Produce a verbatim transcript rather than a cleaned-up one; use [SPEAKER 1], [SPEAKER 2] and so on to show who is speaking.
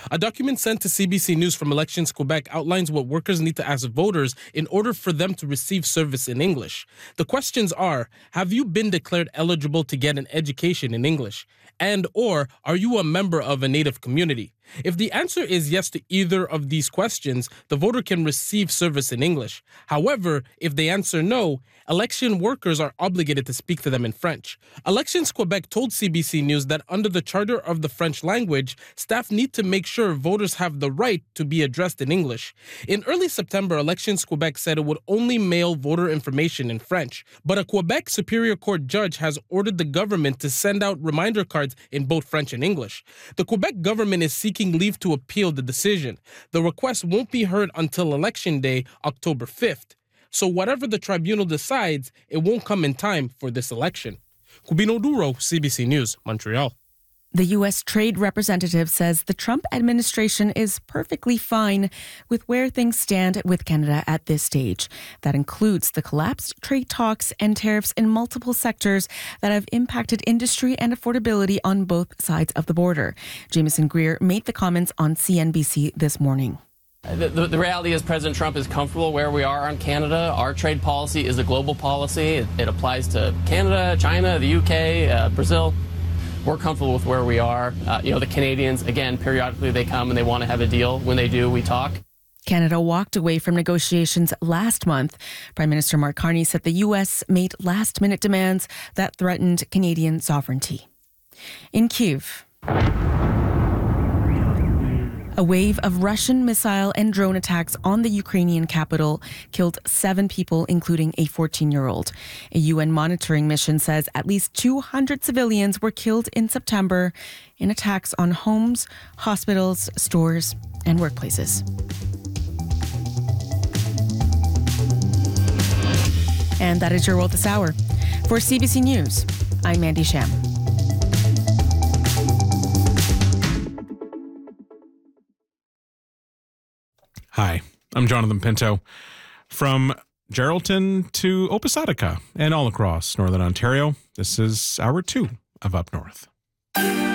[SPEAKER 1] A document sent to C B C News from Elections Quebec outlines what workers need to ask voters in order for them to receive service in English. The questions are, have you been declared eligible to get an education in English? And or are you a member of a Native community? If the answer is yes to either of these questions, the voter can receive service in English. However, if they answer no, election workers are obligated to speak to them in French. Elections Quebec told C B C News that under the Charter of the French language, staff need to make sure voters have the right to be addressed in English. In early September, Elections Quebec said it would only mail voter information in French, but a Quebec Superior Court judge has ordered the government to send out reminder cards in both French and English. The Quebec government is seeking leave to appeal the decision. The request won't be heard until Election Day, October fifth. So whatever the tribunal decides, it won't come in time for this election. Cubino Duro, C B C News, Montreal.
[SPEAKER 2] The U S Trade Representative says the Trump administration is perfectly fine with where things stand with Canada at this stage. That includes the collapsed trade talks and tariffs in multiple sectors that have impacted industry and affordability on both sides of the border. Jameson Greer made the comments on C N B C this morning.
[SPEAKER 3] The, the, the reality is President Trump is comfortable where we are on Canada. Our trade policy is a global policy. It, it applies to Canada, China, the U K, uh, Brazil. We're comfortable with where we are. Uh, you know, the Canadians, again, periodically they come and they want to have a deal. When they do, we talk.
[SPEAKER 2] Canada walked away from negotiations last month. Prime Minister Mark Carney said the U S made last-minute demands that threatened Canadian sovereignty. In Kyiv, a wave of Russian missile and drone attacks on the Ukrainian capital killed seven people, including a fourteen-year-old. A U N monitoring mission says at least two hundred civilians were killed in September in attacks on homes, hospitals, stores, and workplaces. And that is your world this hour. For C B C News, I'm Mandy Sham.
[SPEAKER 4] Hi, I'm Jonathan Pinto. From Geraldton to Opasadica and all across Northern Ontario, this is Hour two of Up North.